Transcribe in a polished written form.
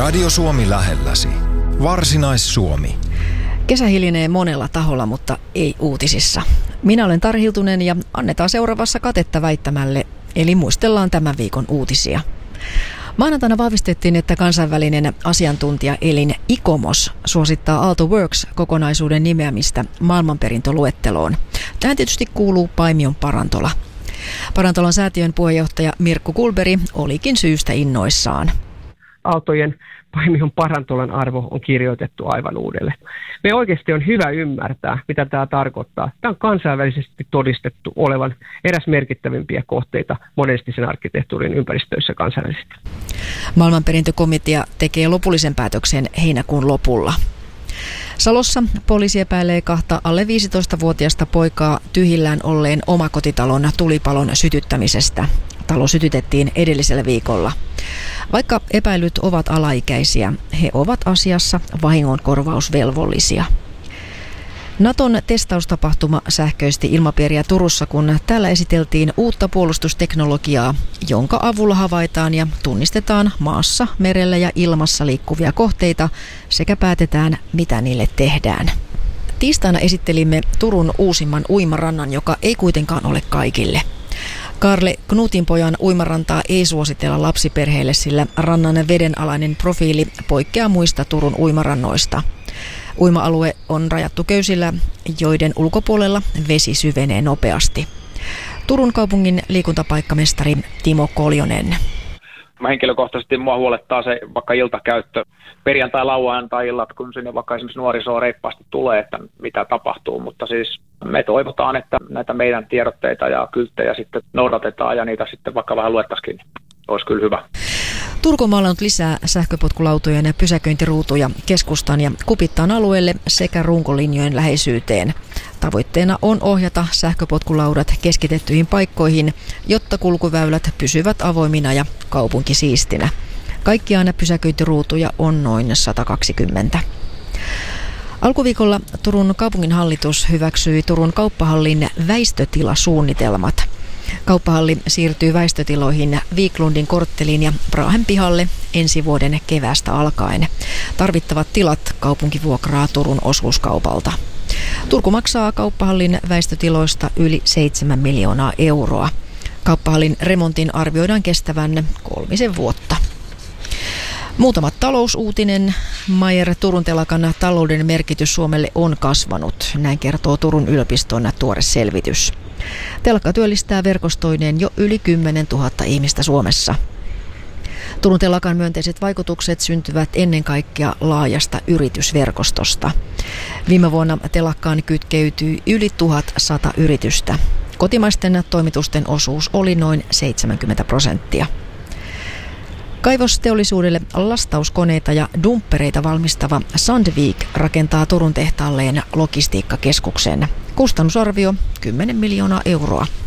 Radio Suomi lähelläsi. Varsinais-Suomi. Kesä hiljenee monella taholla, mutta ei uutisissa. Minä olen Tarja Hiltunen ja annetaan seuraavassa katetta väittämälle, eli muistellaan tämän viikon uutisia. Maanantaina vahvistettiin, että kansainvälinen asiantuntijaelin ICOMOS suosittaa Aalto Works-kokonaisuuden nimeämistä maailmanperintöluetteloon. Tähän tietysti kuuluu Paimion Parantola. Parantolan säätiön puheenjohtaja Mirkku Kulberi olikin syystä innoissaan. Aaltojen Paimion Parantolan arvo on kirjoitettu aivan uudelle. Me oikeasti on hyvä ymmärtää, mitä tämä tarkoittaa. Tämä on kansainvälisesti todistettu olevan eräs merkittävimpiä kohteita modernistisen arkkitehtuurin ympäristöissä kansainvälisesti. Maailmanperintökomitea tekee lopullisen päätöksen heinäkuun lopulla. Salossa poliisi epäilee 2 alle 15-vuotiaista poikaa tyhjillään olleen omakotitalon tulipalon sytyttämisestä. Talo sytytettiin edellisellä viikolla. Vaikka epäilyt ovat alaikäisiä, he ovat asiassa vahingonkorvausvelvollisia. Naton testaustapahtuma sähköisti ilmapiiriä Turussa, kun täällä esiteltiin uutta puolustusteknologiaa, jonka avulla havaitaan ja tunnistetaan maassa, merellä ja ilmassa liikkuvia kohteita sekä päätetään, mitä niille tehdään. Tiistaina esittelimme Turun uusimman uimarannan, joka ei kuitenkaan ole kaikille. Kaarle Knutinpojan uimarantaa ei suositella lapsiperheille, sillä rannan vedenalainen profiili poikkeaa muista Turun uimarannoista. Uima-alue on rajattu köysillä, joiden ulkopuolella vesi syvenee nopeasti. Turun kaupungin liikuntapaikkamestari Timo Koljonen. Henkilökohtaisesti mua huolettaa se vaikka iltakäyttö perjantai-lauantai-illat, kun sinne vaikka esimerkiksi nuorisoa reippaasti tulee, että mitä tapahtuu. Mutta siis me toivotaan, että näitä meidän tiedotteita ja kylttejä sitten noudatetaan ja niitä sitten vaikka vähän luettaisikin. Olisi kyllä hyvä. Turku on maalannut lisää sähköpotkulautojen ja pysäköintiruutuja keskustan ja Kupittaan alueelle sekä runkolinjojen läheisyyteen. Tavoitteena on ohjata sähköpotkulaudat keskitettyihin paikkoihin, jotta kulkuväylät pysyvät avoimina ja kaupunki siistinä. Kaikkiaan pysäköintiruutuja on noin 120. Alkuviikolla Turun kaupunginhallitus hyväksyi Turun kauppahallin väistötilasuunnitelmat. Kauppahalli siirtyy väistötiloihin Viklundin kortteliin ja Brahen pihalle ensi vuoden keväästä alkaen. Tarvittavat tilat kaupunki vuokraa Turun osuuskaupalta. Turku maksaa kauppahallin väistötiloista yli 7 miljoonaa euroa. Kauppahallin remontin arvioidaan kestävän 3 vuotta. Muutama talousuutinen. Meyer Turun telakan talouden merkitys Suomelle on kasvanut. Näin kertoo Turun yliopiston tuore selvitys. Telakka työllistää verkostoineen jo yli 10 000 ihmistä Suomessa. Turun telakan myönteiset vaikutukset syntyvät ennen kaikkea laajasta yritysverkostosta. Viime vuonna telakkaan kytkeytyi yli 1100 yritystä. Kotimaisten toimitusten osuus oli noin 70%. Kaivosteollisuudelle lastauskoneita ja dumppereita valmistava Sandvik rakentaa Turun tehtaalleen logistiikkakeskuksen. Kustannusarvio 10 miljoonaa euroa.